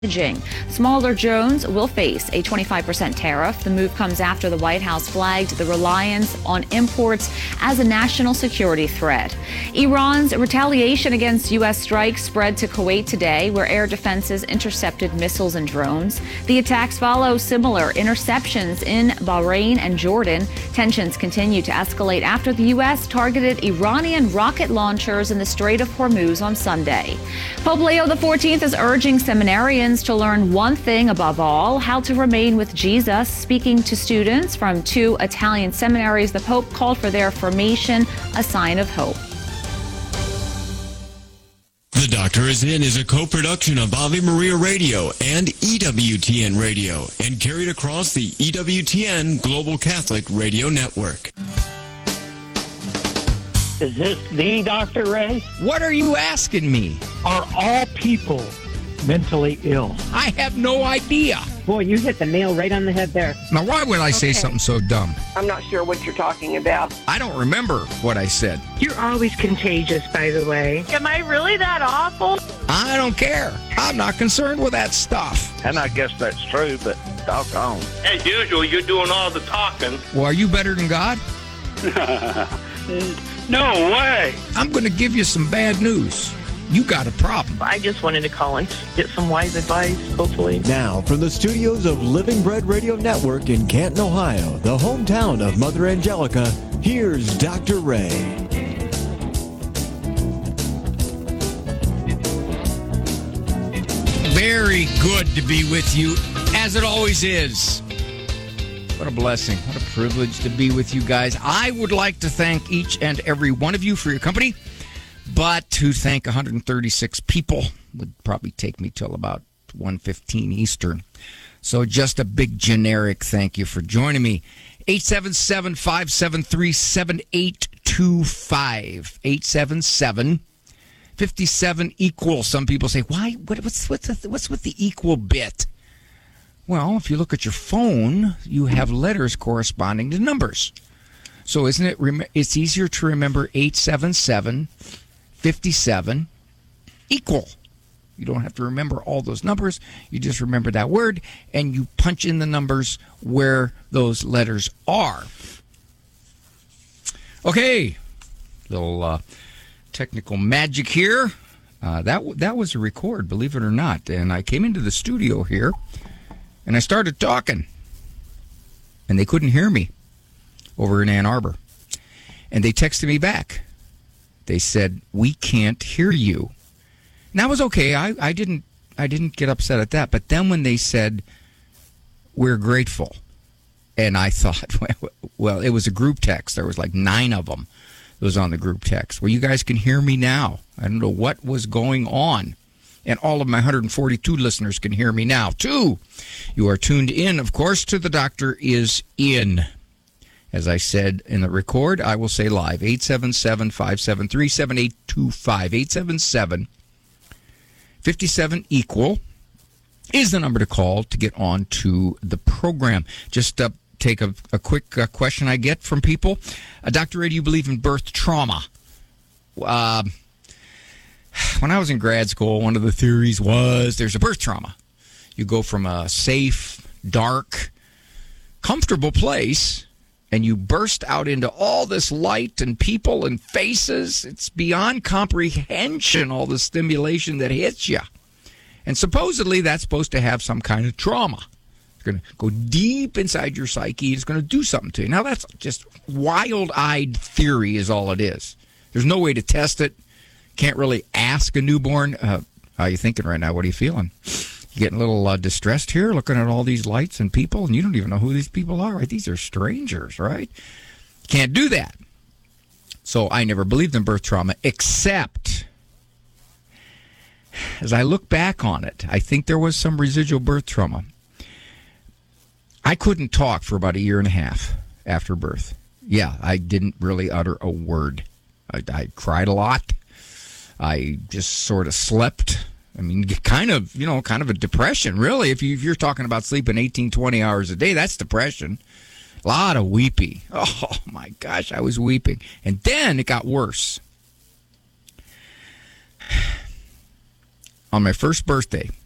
Smaller drones will face a 25% tariff. The move comes after the White House flagged the reliance on imports as a national security threat. Iran's retaliation against U.S. strikes spread to Kuwait today, where air defenses intercepted missiles and drones. The attacks follow similar interceptions in Bahrain and Jordan. Tensions continue to escalate after the U.S. targeted Iranian rocket launchers in the Strait of Hormuz on Sunday. Pope Leo XIV is urging seminarians to learn one thing above all: how to remain with Jesus. Speaking to students from 2 Italian seminaries, the Pope called for their formation a sign of hope. The Doctor Is In is a co-production of Ave Maria Radio and EWTN Radio and carried across the EWTN Global Catholic Radio Network. Is this the Dr. Ray? What are you asking me? Are all people mentally ill? I have no idea. Boy, you hit the nail right on the head there. Now, why would I say something so dumb? I'm not sure what you're talking about. I don't remember what I said. You're always contagious, by the way. Am I really that awful? I don't care. I'm not concerned with that stuff. And I guess that's true, but doggone. As usual, you're doing all the talking. Well, are you better than God? No way. I'm going to give you some bad news. You got a problem. I just wanted to call and get some wise advice, hopefully. Now, from the studios of Living Bread Radio Network in Canton, Ohio, the hometown of Mother Angelica, here's Dr. Ray. Very good to be with you, as it always is. What a blessing. What a privilege to be with you guys. I would like to thank each and every one of you for your company. But to thank 136 people would probably take me till about 1:15 Eastern. So just a big generic thank you for joining me. 877-573-7825. 877-57 equal. Some people say, why? What's with the equal bit? Well, if you look at your phone, you have letters corresponding to numbers. So isn't it? It's easier to remember 877-57 equal. You don't have to remember all those numbers. You just remember that word, and you punch in the numbers where those letters are. Okay, little technical magic here. That was a record, believe it or not. And I came into the studio here, and I started talking, and they couldn't hear me over in Ann Arbor. And they texted me back. They said, "We can't hear you." And that was okay. I didn't get upset at that. But then when they said, "We're grateful," and I thought, well, it was a group text. There was like 9 of them. It was on the group text. Well, you guys can hear me now. I don't know what was going on. And all of my 142 listeners can hear me now, too. You are tuned in, of course, to The Doctor Is In. As I said in the record, I will say live, 877-573-7825. 877-57 equal is the number to call to get on to the program. Just take a quick question I get from people. Dr. Ray, do you believe in birth trauma? When I was in grad school, one of the theories was there's a birth trauma. You go from a safe, dark, comfortable place, and you burst out into all this light and people and faces. It's beyond comprehension, all the stimulation that hits you. And supposedly that's supposed to have some kind of trauma. It's going to go deep inside your psyche. It's going to do something to you. Now, that's just wild-eyed theory is all it is. There's no way to test it. Can't really ask a newborn, how are you thinking right now? What are you feeling? You getting a little distressed here, looking at all these lights and people, and you don't even know who these people are, right? These are strangers, right? Can't do that. So I never believed in birth trauma, except as I look back on it, I think there was some residual birth trauma. I couldn't talk for about 1.5 years after birth. Yeah, I didn't really utter a word. I cried a lot. I just sort of slept. I mean, kind of a depression, really. If you're talking about sleeping 18, 20 hours a day, that's depression. A lot of weeping. Oh, my gosh, I was weeping. And then it got worse. On my first birthday,